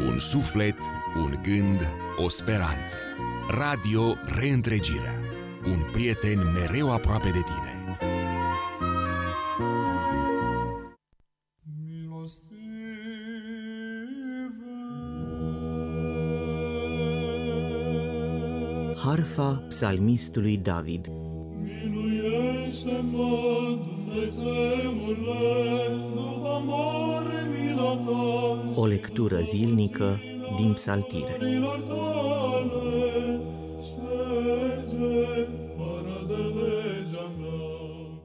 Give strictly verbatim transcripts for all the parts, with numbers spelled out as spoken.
Un suflet, un gând, o speranță. Radio Reîntregirea. Un prieten mereu aproape de tine. Harfa psalmistului David. Miluiește-mă, Dumnezeule, după mare mila ta. O lectură zilnică din Psaltire. Milor tale, șterge fără de legea mea.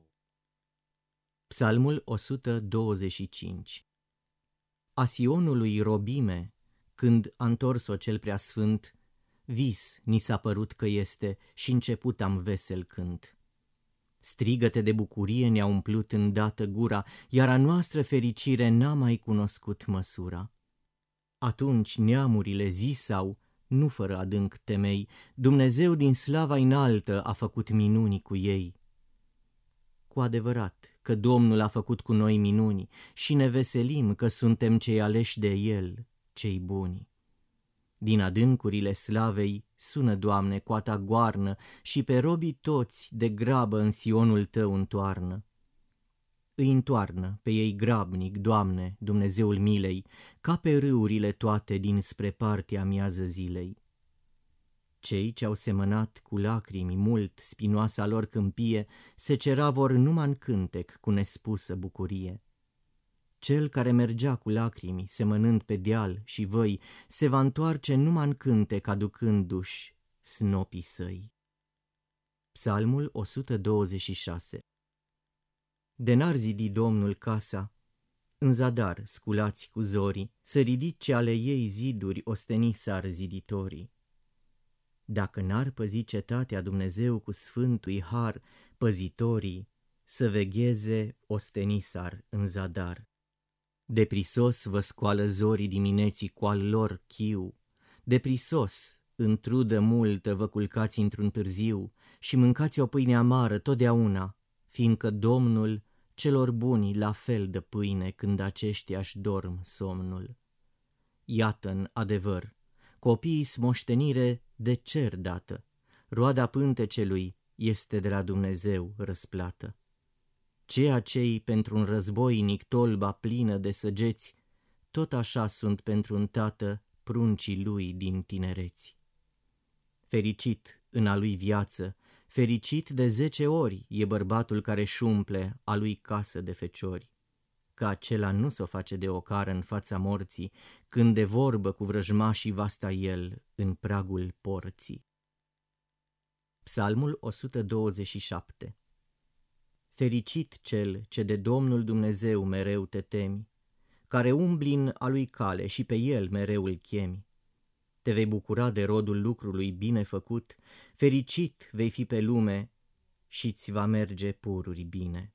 Psalmul o sută douăzeci și cinci. A Sionului robime, când a întors-o cel preasfânt, vis ni s-a părut că este și început am vesel cânt. Strigăte de bucurie ne-a umplut îndată gura, iar a noastră fericire n-a mai cunoscut măsura. Atunci neamurile zisau, nu fără adânc temei, Dumnezeu din slava înaltă a făcut minuni cu ei. Cu adevărat că Domnul a făcut cu noi minuni și ne veselim că suntem cei aleși de El, cei buni. Din adâncurile slavei sună, Doamne, coata goarnă și pe robii toți de grabă în Sionul Tău întoarnă. Îi întoarnă pe ei grabnic, Doamne, Dumnezeul milei, ca pe râurile toate dinspre partea miază zilei. Cei ce-au semănat cu lacrimi mult spinoasa lor câmpie se ceravor numai în cântec cu nespusă bucurie. Cel care mergea cu lacrimi, semănând pe deal și văi, se va întoarce numai în cântec aducându-și snopii săi. Psalmul o sută douăzeci și șase. De n-ar zidi Domnul casa, în zadar sculați cu zorii, să ridice ale ei ziduri ostenisar ziditorii. Dacă n-ar păzi cetatea Dumnezeu cu sfântui har, păzitorii să vegheze ostenisar în zadar. De prisos vă scoală zorii dimineții cu al lor chiu, de prisos, în trudă multă vă culcați într-un târziu și mâncați o pâine amară totdeauna, fiindcă Domnul celor buni la fel de pâine când aceștia-și dorm somnul. Iată-n adevăr, copiii-s moștenire de cer dată, roada pântecelui este de la Dumnezeu răsplată. Ceea ce-i pentru un războinic tolba plină de săgeți, tot așa sunt pentru un tată pruncii lui din tinereți. Fericit în a lui viață, fericit de zece ori e bărbatul care-și umple a lui casă de feciori, că acela nu s-o face de ocară în fața morții, când de vorbă cu vrăjmașii va sta el în pragul porții. Psalmul o sută douăzeci și șapte. Fericit cel ce de Domnul Dumnezeu mereu te temi, care umbli în a lui cale și pe el mereu îl chemi. Te vei bucura de rodul lucrului bine făcut, fericit vei fi pe lume și-ți va merge pururi bine.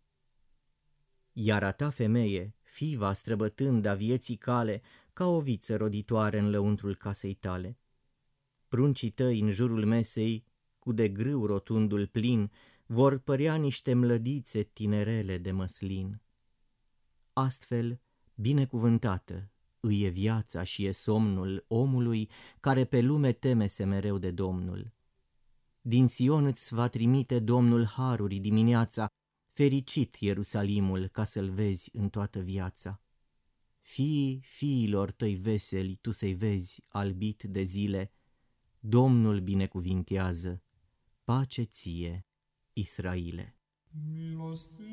Iar a ta femeie, fiva străbătând a vieții cale, ca o viță roditoare în lăuntrul casei tale. Pruncii tăi în jurul mesei, cu de grâu rotundul plin, vor părea niște mlădițe tinerele de măslin. Astfel, binecuvântată îi e viața și e somnul omului care pe lume teme-se mereu de Domnul. Din Sion îți va trimite Domnul haruri dimineața, fericit Ierusalimul ca să-l vezi în toată viața. Fiii fiilor tăi veseli tu să-i vezi albit de zile, Domnul binecuvintează, pace ție, Israile. Milostive.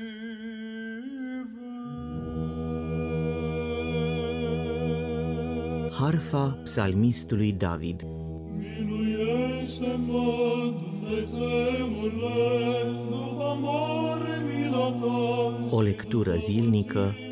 Harfa psalmistului David. Miluiește-mă, Dumnezeule, după mare mila ta. O lectură zilnică